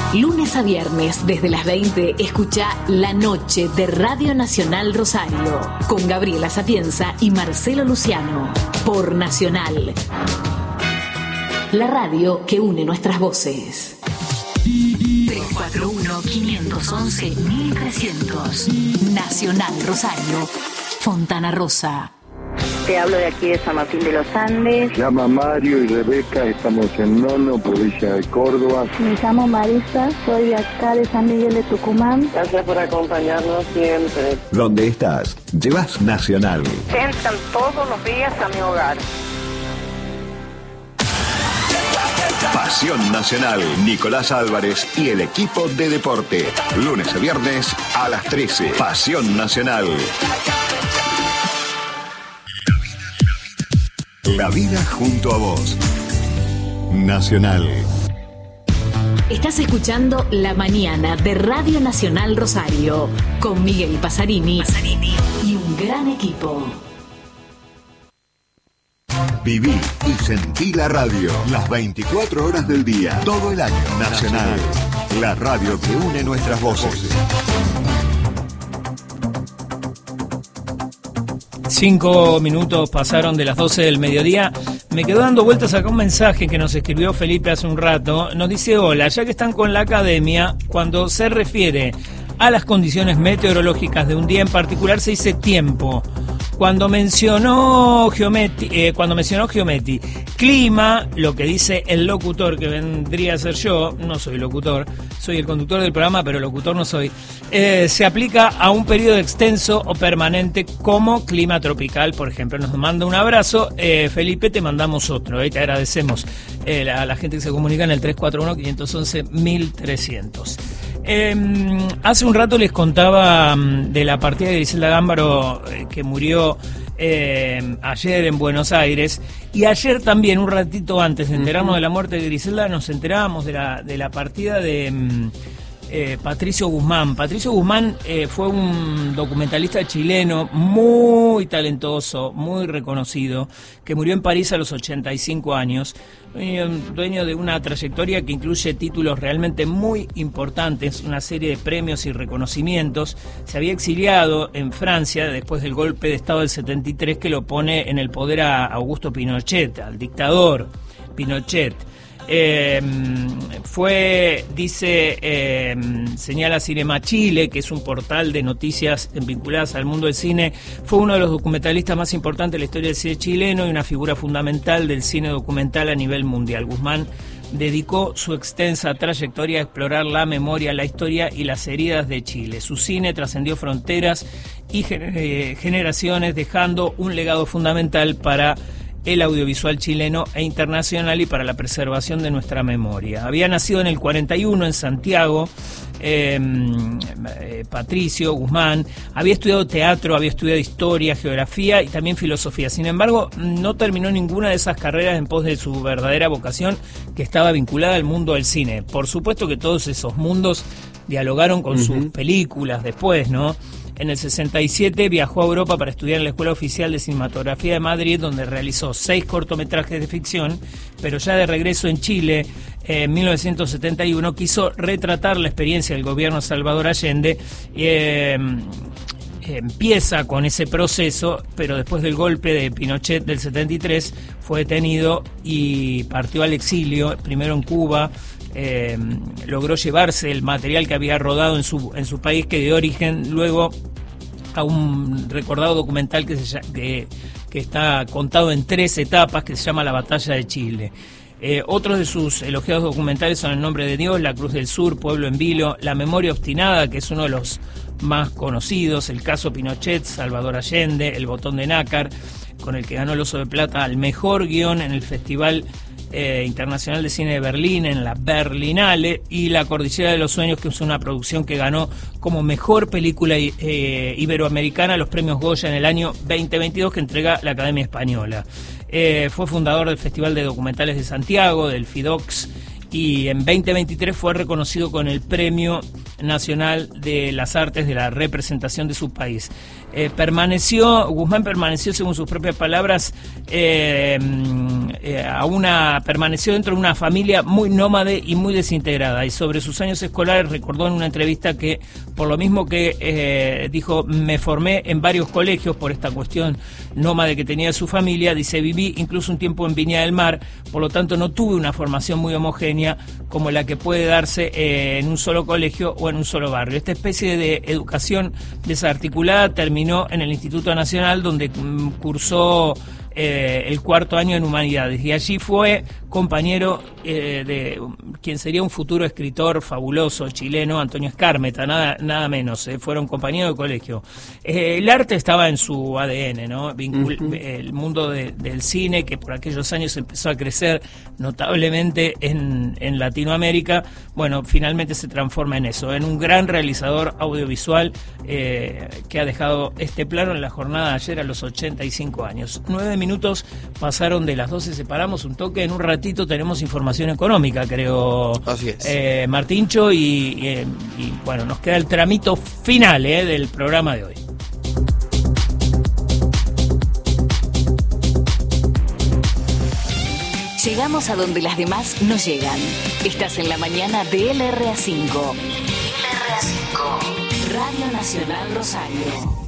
Lunes a viernes, desde las 20, escucha La Noche de Radio Nacional Rosario, con Gabriela Sapienza y Marcelo Luciano, por Nacional. La radio que une nuestras voces. 341-511-1300. Nacional Rosario, Fontana Rosa. Te hablo de aquí de San Martín de los Andes. Se llama Mario y Rebeca, estamos en Nono, provincia de Córdoba. Me llamo Marisa, soy de acá de San Miguel de Tucumán. Gracias por acompañarnos siempre. ¿Dónde estás? Llevas Nacional. Entran todos los días a mi hogar. Pasión Nacional, Nicolás Álvarez y el equipo de deporte. Lunes a viernes a las 13. Pasión Nacional. La vida junto a vos. Nacional. Estás escuchando La Mañana de Radio Nacional Rosario, con Miguel Pasarini y un gran equipo. Viví y sentí la radio las 24 horas del día, todo el año. Nacional, la radio que une nuestras voces. 5 minutos pasaron de las 12 del mediodía. Me quedó dando vueltas acá un mensaje que nos escribió Felipe hace un rato. Nos dice: hola, ya que están con la academia, cuando se refiere a las condiciones meteorológicas de un día en particular se dice tiempo. Cuando mencionó Giometti, clima, lo que dice el locutor, que vendría a ser yo, no soy locutor, soy el conductor del programa, pero locutor no soy, se aplica a un periodo extenso o permanente como clima tropical, por ejemplo. Nos manda un abrazo, Felipe, te mandamos otro, te agradecemos a la gente que se comunica en el 341-511-1300. Hace un rato les contaba de la partida de Griselda Gámbaro, que murió ayer en Buenos Aires, y ayer también, un ratito antes de enterarnos de la muerte de Griselda, nos enterábamos de la partida de Patricio Guzmán. Patricio Guzmán fue un documentalista chileno muy talentoso, muy reconocido, que murió en París a los 85 años, dueño de una trayectoria que incluye títulos realmente muy importantes, una serie de premios y reconocimientos. Se había exiliado en Francia después del golpe de Estado del 73 que lo pone en el poder a Augusto Pinochet, al dictador Pinochet. Señala Cinema Chile, que es un portal de noticias vinculadas al mundo del cine, fue uno de los documentalistas más importantes de la historia del cine chileno y una figura fundamental del cine documental a nivel mundial. Guzmán dedicó su extensa trayectoria a explorar la memoria, la historia y las heridas de Chile. Su cine trascendió fronteras y generaciones, dejando un legado fundamental para el audiovisual chileno e internacional y para la preservación de nuestra memoria. Había nacido en el 41 en Santiago, Patricio Guzmán, había estudiado teatro, había estudiado historia, geografía y también filosofía. Sin embargo, no terminó ninguna de esas carreras en pos de su verdadera vocación, que estaba vinculada al mundo del cine. Por supuesto que todos esos mundos dialogaron con sus películas después, ¿no? En el 67 viajó a Europa para estudiar en la Escuela Oficial de Cinematografía de Madrid, donde realizó 6 cortometrajes de ficción, pero ya de regreso en Chile, en 1971, quiso retratar la experiencia del gobierno de Salvador Allende. Empieza con ese proceso, pero después del golpe de Pinochet del 73 fue detenido y partió al exilio, primero en Cuba. Logró llevarse el material que había rodado en su país, que dio origen luego a un recordado documental que está contado en 3 etapas, que se llama La Batalla de Chile. Otros de sus elogiados documentales son El Nombre de Dios, La Cruz del Sur, Pueblo en Vilo, La Memoria Obstinada, que es uno de los más conocidos, El Caso Pinochet, Salvador Allende, El Botón de Nácar, con el que ganó el Oso de Plata al mejor guión en el Festival Internacional de Cine de Berlín, en la Berlinale, y La Cordillera de los Sueños, que es una producción que ganó como mejor película iberoamericana los premios Goya en el año 2022, que entrega la Academia Española. Fue fundador del Festival de Documentales de Santiago, del FIDOX, y en 2023 fue reconocido con el Premio Nacional de las Artes de la representación de su país. Guzmán permaneció, según sus propias palabras, permaneció dentro de una familia muy nómade y muy desintegrada. Y sobre sus años escolares recordó en una entrevista que, por lo mismo que dijo, me formé en varios colegios por esta cuestión nómade que tenía su familia, dice, viví incluso un tiempo en Viña del Mar, por lo tanto no tuve una formación muy homogénea como la que puede darse en un solo colegio o en un solo barrio. Esta especie de educación desarticulada terminó en el Instituto Nacional, donde cursó el cuarto año en Humanidades, y allí fue compañero de quien sería un futuro escritor fabuloso chileno, Antonio Skármeta, nada menos, fueron compañeros de colegio. El arte estaba en su ADN, ¿no? El mundo del cine, que por aquellos años empezó a crecer notablemente en Latinoamérica, bueno, finalmente se transforma en eso, en un gran realizador audiovisual que ha dejado este plano en la jornada de ayer a los 85 años. 9 minutos pasaron de las 12, separamos un toque, en un ratito tenemos información económica, creo. Así es. Martincho, y bueno, nos queda el tramito final del programa de hoy. Llegamos a donde las demás no llegan. Estás en la mañana de LRA5. LRA5, Radio Nacional Rosario.